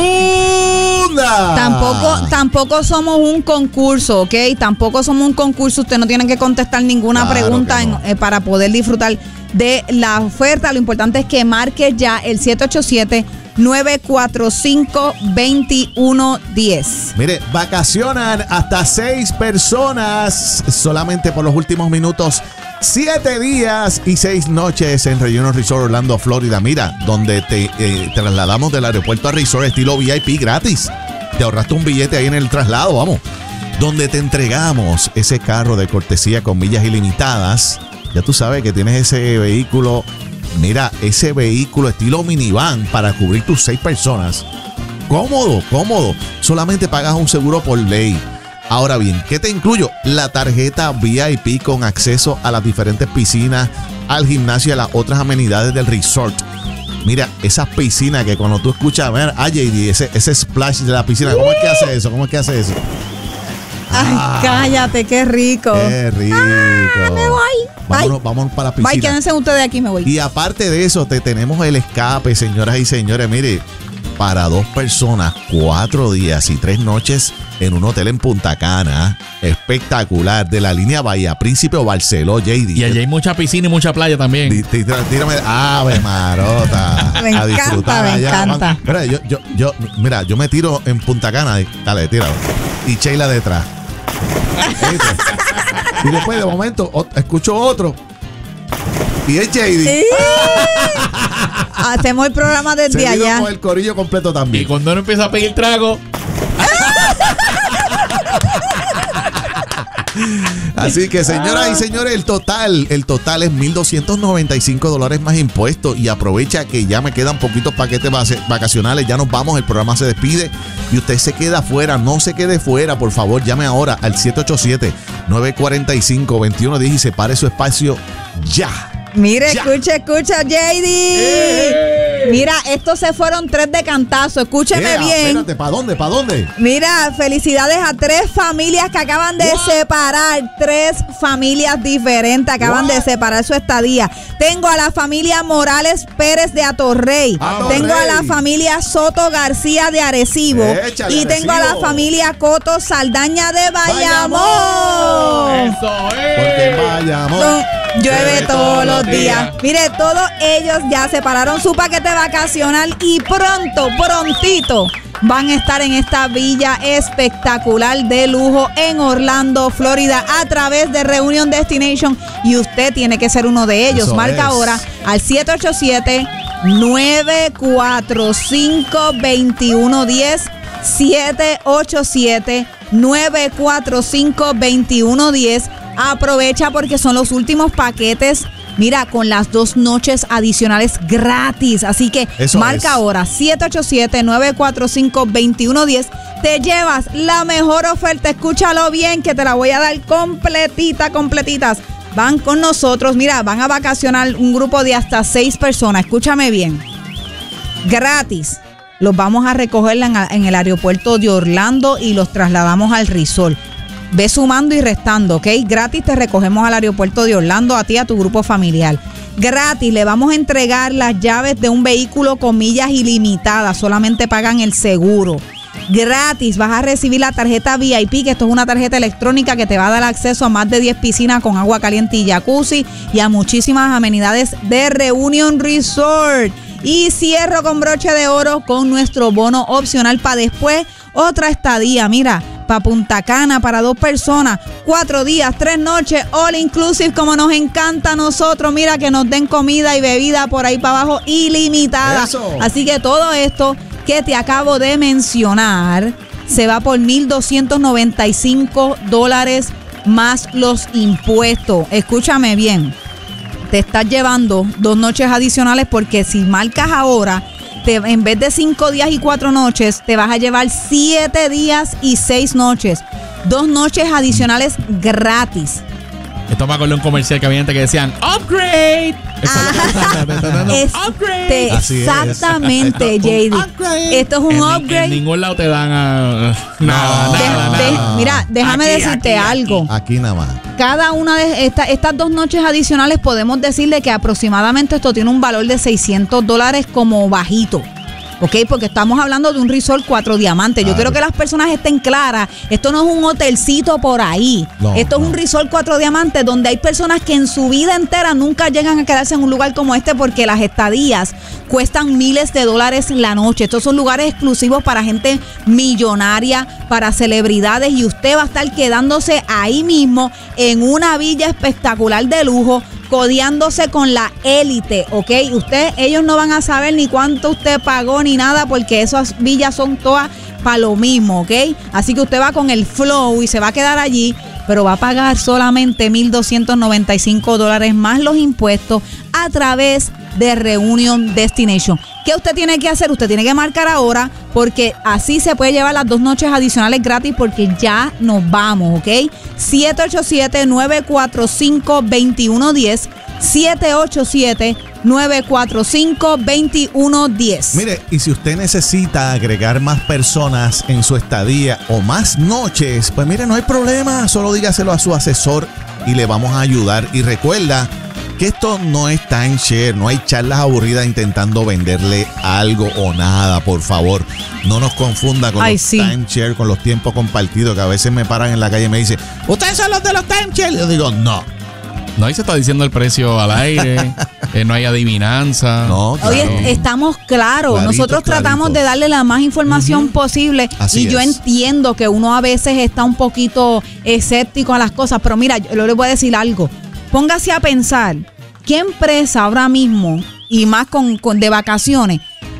confunda. Tampoco, tampoco somos un concurso, ¿ok? Tampoco somos un concurso. Usted no tiene que contestar ninguna Claro pregunta que no. en- eh, para poder disfrutar de la oferta. Lo importante es que marque ya el siete ocho siete, nueve cuatro cinco, dos uno uno cero. Mire, vacacionan hasta seis personas solamente por los últimos minutos. Siete días y seis noches en Reunion Resort Orlando, Florida. Mira, donde te eh, trasladamos del aeropuerto a resort estilo V I P gratis. Te ahorraste un billete ahí en el traslado, vamos. Donde te entregamos ese carro de cortesía con millas ilimitadas. Ya tú sabes que tienes ese vehículo. Mira, ese vehículo estilo minivan para cubrir tus seis personas. Cómodo, cómodo. Solamente pagas un seguro por ley. Ahora bien, ¿qué te incluyo? La tarjeta V I P con acceso a las diferentes piscinas, al gimnasio y a las otras amenidades del resort. Mira, esas piscinas que cuando tú escuchas, mira, ah, J D, ese, ese splash de la piscina, ¿cómo es que hace eso? ¿Cómo es que hace eso? Ay, cállate, qué rico. ¡Qué rico! Ah, me voy. Vámonos, Bye. vámonos para la Bye, piscina. quédense ustedes aquí, me voy. Y aparte de eso, te tenemos el escape, señoras y señores. Mire, para dos personas, cuatro días y tres noches en un hotel en Punta Cana. Espectacular. De la línea Bahía Príncipe o Barceló, J D. Y allí hay mucha piscina y mucha playa también. Tí- tí- tí- Tírame, ave marota. Me a encanta, disfrutar me allá. encanta. Mira, yo, yo, yo, mira, yo me tiro en Punta Cana. Dale, tíralo. Y Sheila detrás. ¿Viste? Y después, de momento, ot- escucho otro. Y es J D. Hacemos el programa desde Seguido allá. con el corillo completo Y también. cuando uno empieza a pedir trago, Así que, señoras y señores, el total, el total es mil doscientos noventa y cinco dólares más impuestos. Y aprovecha que ya me quedan poquitos paquetes base- vacacionales. Ya nos vamos, el programa se despide y usted se queda fuera. No se quede fuera, por favor, llame ahora al siete ocho siete, nueve cuatro cinco, dos uno uno cero y separe su espacio ya. Mire, Ya. escucha, escucha, J D. Mira, estos se fueron tres de cantazo. Escúcheme Ea, bien. Espérate, ¿para dónde? ¿Para dónde? Mira, felicidades a tres familias que acaban de What? separar. Tres familias diferentes acaban What? de separar su estadía. Tengo a la familia Morales Pérez de Atorrey. Atorrey. Tengo a la familia Soto García de Arecibo. Échale, y tengo a la Arecibo. familia Coto Saldaña de Bayamón. eso es. Porque vayamos. No, Llueve todos los días. Mire, todos ellos ya separaron su paquete vacacional y pronto, prontito, van a estar en esta villa espectacular de lujo en Orlando, Florida, a través de Reunion Destination. Y usted tiene que ser uno de ellos. Eso Marca es. ahora al siete ocho siete, nueve cuatro cinco, dos uno uno cero. siete ocho siete, nueve cuatro cinco, dos uno uno cero. Aprovecha porque son los últimos paquetes mira, con las dos noches adicionales gratis. Así que Eso marca es. ahora siete ocho siete, nueve cuatro cinco, dos uno uno cero. Te llevas la mejor oferta. Escúchalo bien, que te la voy a dar completita, completitas. Van con nosotros, mira, van a vacacionar un grupo de hasta seis personas. Escúchame bien. Gratis. Los vamos a recoger en, en el aeropuerto de Orlando y los trasladamos al resort. Ve sumando y restando, ¿ok? Gratis te recogemos al aeropuerto de Orlando, a ti y a tu grupo familiar. Gratis le vamos a entregar las llaves de un vehículo con millas ilimitadas. Solamente pagan el seguro. Gratis vas a recibir la tarjeta V I P, que esto es una tarjeta electrónica que te va a dar acceso a más de diez piscinas con agua caliente y jacuzzi y a muchísimas amenidades de Reunion Resort. Y cierro con broche de oro con nuestro bono opcional para después. Otra estadía, mira, para Punta Cana, para dos personas, cuatro días, tres noches, all inclusive, como nos encanta a nosotros. Mira, que nos den comida y bebida por ahí para abajo ilimitada. Eso. Así que todo esto que te acabo de mencionar se va por mil doscientos noventa y cinco dólares más los impuestos. Escúchame bien. Te estás llevando dos noches adicionales porque si marcas ahora, te, en vez de cinco días y cuatro noches, te vas a llevar siete días y seis noches. Dos noches adicionales gratis. Esto me acuerdo de un comercial que había gente que decían ¡Upgrade! Este, Así es. exactamente, Esto es un J D. upgrade. Esto es un En, ni- upgrade. en ningún lado te dan a, nada, No. De- nada, de- nada. mira, déjame Aquí, decirte aquí, algo. Aquí nada más. Cada una de esta- estas dos noches adicionales podemos decirle que aproximadamente esto tiene un valor de seiscientos dólares como bajito. ¿Ok? Porque estamos hablando de un resort cuatro diamantes. Yo Claro. quiero que las personas estén claras. Esto no es un hotelcito por ahí. No, esto no. es un resort cuatro diamantes donde hay personas que en su vida entera nunca llegan a quedarse en un lugar como este porque las estadías cuestan miles de dólares la noche. Estos son lugares exclusivos para gente millonaria, para celebridades, y usted va a estar quedándose ahí mismo en una villa espectacular de lujo, codeándose con la élite, ¿ok? Usted, ellos no van a saber ni cuánto usted pagó ni nada porque esas villas son todas para lo mismo, ¿ok? Así que usted va con el flow y se va a quedar allí, pero va a pagar solamente mil doscientos noventa y cinco dólares más los impuestos a través de Reunion Destination. ¿Qué usted tiene que hacer? Usted tiene que marcar ahora porque así se puede llevar las dos noches adicionales gratis porque ya nos vamos, ¿ok? siete ocho siete, nueve cuatro cinco, dos uno uno cero, siete ocho siete, nueve cuatro cinco, dos uno uno cero. Mire, y si usted necesita agregar más personas en su estadía o más noches, pues mire, no hay problema. Solo dígaselo a su asesor y le vamos a ayudar. Y recuerda que esto no es timeshare, no hay charlas aburridas intentando venderle algo o nada, por favor. No nos confunda con Ay, los sí. timeshare, con los tiempos compartidos, que a veces me paran en la calle y me dicen, ¿ustedes son los de los timeshare? Y yo digo, no. No, ahí se está diciendo el precio al aire, eh, no hay adivinanza. No, claro. Oye, estamos claros. Clarito, Nosotros tratamos clarito. de darle la más información posible. Así y yo es. entiendo que uno a veces está un poquito escéptico a las cosas. Pero mira, yo le voy a decir algo. Póngase a pensar, ¿qué empresa ahora mismo, y más con, con de vacaciones,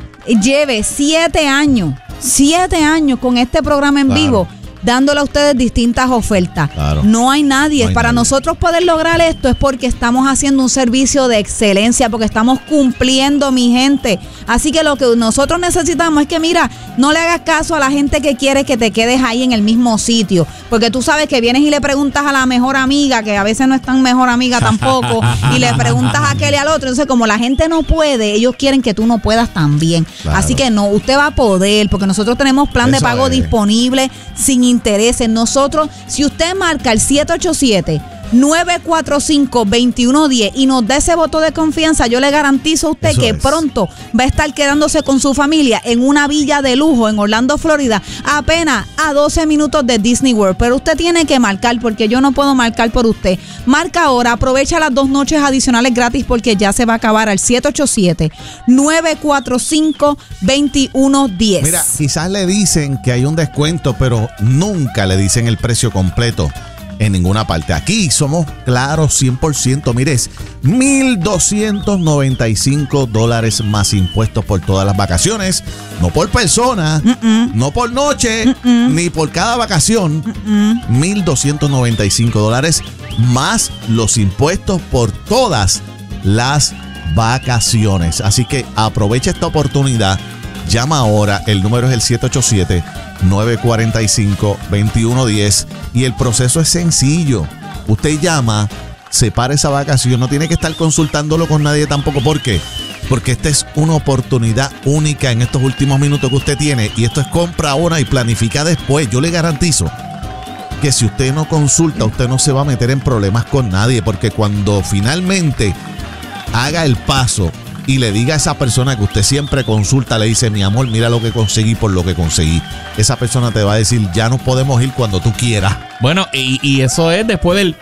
lleve siete años, siete años con este programa en Claro. vivo, dándole a ustedes distintas ofertas? Claro. No hay nadie. No hay Para nadie. nosotros poder lograr esto es porque estamos haciendo un servicio de excelencia, porque estamos cumpliendo, mi gente. Así que lo que nosotros necesitamos es que, mira, no le hagas caso a la gente que quiere que te quedes ahí en el mismo sitio, porque tú sabes que vienes y le preguntas a la mejor amiga, que a veces no es tan mejor amiga tampoco, y le preguntas a aquel y al otro. Entonces, como la gente no puede, ellos quieren que tú no puedas también. Claro. Así que no, usted va a poder, porque nosotros tenemos plan de Eso pago es. disponible sin intereses. Nosotros, si usted marca el siete ocho siete, nueve cuatro cinco, dos uno uno cero y nos da ese voto de confianza, yo le garantizo a usted Eso que es. pronto va a estar quedándose con su familia en una villa de lujo en Orlando, Florida, apenas a doce minutos de Disney World. Pero usted tiene que marcar, porque yo no puedo marcar por usted. Marca ahora, aprovecha las dos noches adicionales gratis porque ya se va a acabar al siete ocho siete, nueve cuatro cinco, dos uno uno cero. Mira, quizás le dicen que hay un descuento, pero nunca le dicen el precio completo en ninguna parte. Aquí somos claros cien por ciento. Mire, es mil doscientos noventa y cinco dólares más impuestos por todas las vacaciones. No por persona, Mm-mm. no por noche, Mm-mm. ni por cada vacación. Mm. mil doscientos noventa y cinco dólares más los impuestos por todas las vacaciones. Así que aprovecha esta oportunidad. Llama ahora, el número es el siete ocho siete, nueve cuatro cinco, dos uno uno cero y el proceso es sencillo. Usted llama, separa esa vacación, no tiene que estar consultándolo con nadie tampoco. ¿Por qué? Porque esta es una oportunidad única en estos últimos minutos que usted tiene y esto es compra ahora y planifica después. Yo le garantizo que si usted no consulta, usted no se va a meter en problemas con nadie, porque cuando finalmente haga el paso y le diga a esa persona que usted siempre consulta, le dice, mi amor, mira lo que conseguí por lo que conseguí, esa persona te va a decir, ya nos podemos ir cuando tú quieras. Bueno, y, y eso es después del...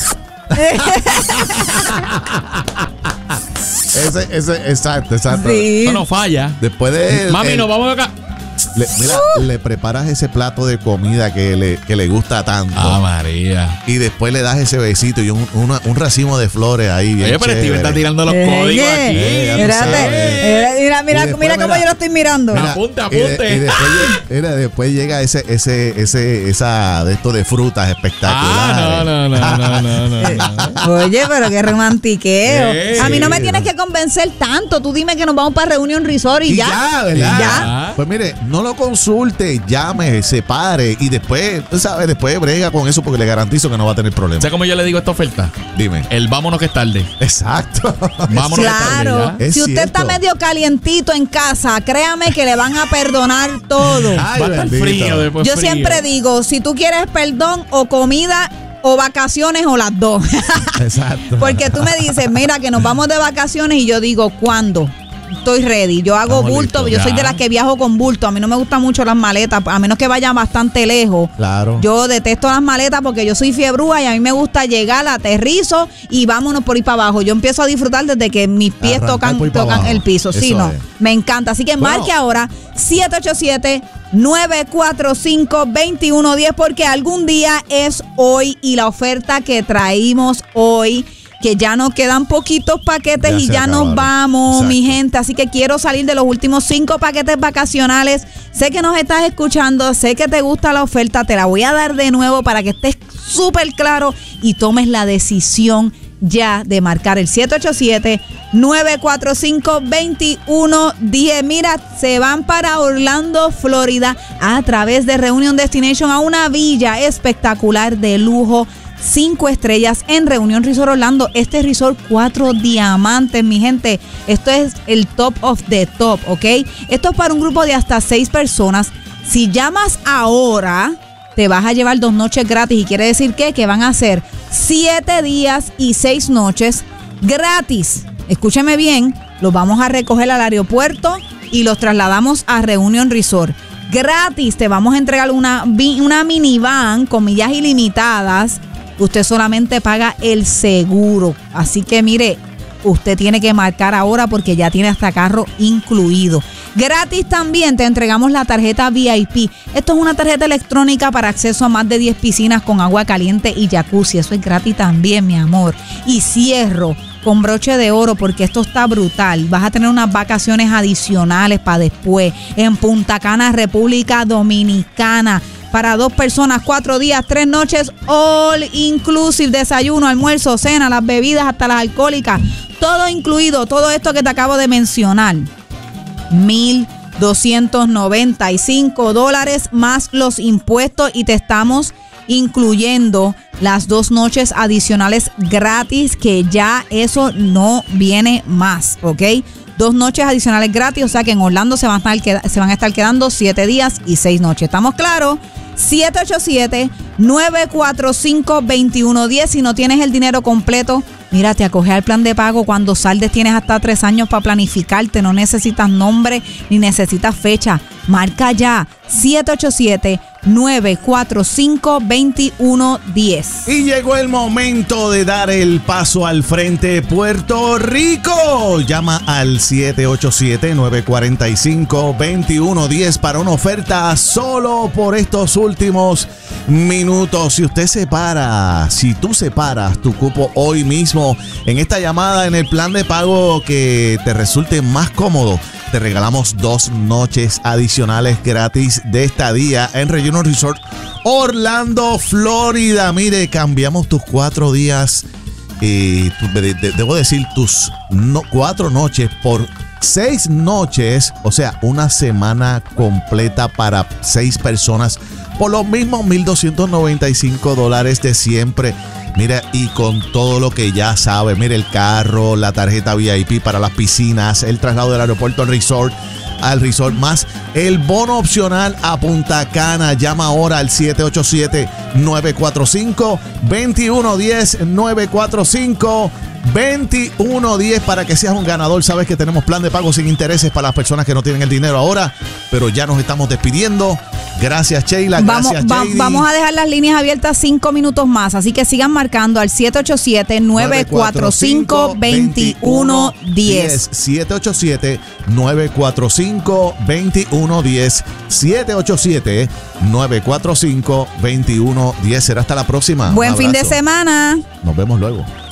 ese, ese, exacto, exacto. Sí. Eso no falla. Después de... Mami, el, nos vamos acá. Le, mira, uh. le preparas ese plato de comida que le, que le gusta tanto. Ah, María. Y después le das ese besito y un, una, un racimo de flores ahí. Bien Oye, pero Steve está tirando los Eh, códigos yeah. aquí. Eh, Mírate, eh, mira, mira, después, mira cómo mira, yo lo estoy mirando. Mira, Apunte, y de- apunte. Y, después, mira, después llega ese, ese, ese, esa de esto de frutas espectaculares. Ah, no, no, no, no, no, no, no. Oye, pero qué romantiqueo. Sí. A mí no me tienes que convencer tanto. Tú dime que nos vamos para Reunion Resort y, Y ya. ya, ¿verdad? Ya. Pues mire, no lo consulte, llame, separe y después, tú sabes, después brega con eso porque le garantizo que no va a tener problemas. ¿Sabes cómo yo le digo esta oferta? Dime. El vámonos que es tarde. Exacto. Vámonos que es tarde. Claro. ¿ya? Es Si usted cierto. está medio calientito en casa, créame que le van a perdonar todo. Ay, Va a estar bendito. frío después. Yo frío. siempre digo, si tú quieres perdón o comida o vacaciones o las dos. Exacto. Porque tú me dices, mira que nos vamos de vacaciones y yo digo, ¿cuándo? Estoy ready. Yo hago Estamos bulto, listos, yo soy ya. de las que viajo con bulto. A mí no me gustan mucho las maletas, a menos que vayan bastante lejos. Claro. Yo detesto las maletas porque yo soy fiebrúa y a mí me gusta llegar, aterrizo y vámonos por ir para abajo. Yo empiezo a disfrutar desde que mis pies Arrancar tocan, por ahí para tocan abajo. el piso. Sí, Eso no. es. Me encanta. Así que Bueno. marque ahora siete ocho siete, nueve cuatro cinco, dos uno uno cero porque algún día es hoy y la oferta que traímos hoy, que ya nos quedan poquitos paquetes Ya y se ya acabaron. nos vamos, Exacto. mi gente. Así que quiero salir de los últimos cinco paquetes vacacionales. Sé que nos estás escuchando, sé que te gusta la oferta, te la voy a dar de nuevo para que estés súper claro y tomes la decisión ya de marcar el siete ocho siete, nueve cuatro cinco, dos uno uno cero. Mira, se van para Orlando, Florida, a través de Reunion Destination a una villa espectacular de lujo. Cinco estrellas en Reunion Resort Orlando. Este resort cuatro diamantes, mi gente. Esto es el top of the top, ¿ok? Esto es para un grupo de hasta seis personas. Si llamas ahora, te vas a llevar dos noches gratis. ¿Y quiere decir qué? Que van a ser siete días y seis noches gratis. Escúcheme bien, los vamos a recoger al aeropuerto y los trasladamos a Reunion Resort. Gratis, te vamos a entregar una, vi- una minivan con millas ilimitadas. Usted solamente paga el seguro. Así que mire, usted tiene que marcar ahora porque ya tiene hasta carro incluido. Gratis también te entregamos la tarjeta V I P. Esto es una tarjeta electrónica para acceso a más de diez piscinas con agua caliente y jacuzzi. Eso es gratis también, mi amor. Y cierro con broche de oro porque esto está brutal. Vas a tener unas vacaciones adicionales para después en Punta Cana, República Dominicana. Para dos personas, cuatro días, tres noches, all inclusive, desayuno, almuerzo, cena, las bebidas, hasta las alcohólicas, todo incluido, todo esto que te acabo de mencionar. mil doscientos noventa y cinco dólares más los impuestos y te estamos incluyendo las dos noches adicionales gratis, que ya eso no viene más, ¿ok? Dos noches adicionales gratis, o sea que en Orlando se van a estar, se van a estar quedando siete días y seis noches. ¿Estamos claros? siete ocho siete, nueve cuatro cinco, dos uno uno cero. Si no tienes el dinero completo, mira, te acoge al plan de pago. Cuando saldes tienes hasta tres años para planificarte. No necesitas nombre ni necesitas fecha. Marca ya siete ocho siete, nueve cuatro cinco, dos uno uno cero. Y llegó el momento de dar el paso al frente, Puerto Rico. Llama al siete ocho siete, nueve cuatro cinco, dos uno uno cero para una oferta solo por estos últimos minutos. Si usted separa, si tú separas tu cupo hoy mismo en esta llamada, en el plan de pago que te resulte más cómodo, te regalamos dos noches adicionales gratis de estadía en Reunion Resort Orlando, Florida. Mire, cambiamos tus cuatro días y tu, de, de, debo decir tus no, cuatro noches por seis noches, o sea, una semana completa para seis personas por los mismos mil doscientos noventa y cinco dólares de siempre. Mira, y con todo lo que ya sabes, mira, el carro, la tarjeta V I P para las piscinas, el traslado del aeropuerto al resort, al resort más el bono opcional a Punta Cana. Llama ahora al siete ocho siete, nueve cuatro cinco, dos uno uno cero, nueve cuatro cinco, dos uno uno cero para que seas un ganador. Sabes que tenemos plan de pago sin intereses para las personas que no tienen el dinero ahora, pero ya nos estamos despidiendo. Gracias, Sheila. Vamos, gracias, va, J D. vamos a dejar las líneas abiertas cinco minutos más, así que sigan marcando al siete ocho siete, nueve cuatro cinco, dos uno uno cero. siete ocho siete, nueve cuatro cinco, dos uno uno cero. siete ocho siete, nueve cuatro cinco, dos uno uno cero. Será hasta la próxima. Buen Un fin de abrazo. semana. Nos vemos luego.